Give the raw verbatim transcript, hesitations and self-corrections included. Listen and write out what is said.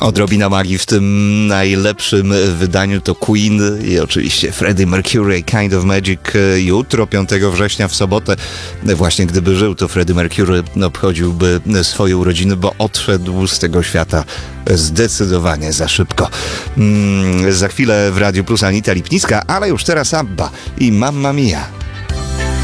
Odrobina magii w tym najlepszym wydaniu to Queen i oczywiście Freddie Mercury, Kind of Magic. Jutro, piątego września, w sobotę, właśnie gdyby żył, to Freddie Mercury obchodziłby swoje urodziny, bo odszedł z tego świata zdecydowanie za szybko. Mm, za chwilę w Radiu Plus Anita Lipnicka, ale już teraz Abba i Mamma Mia.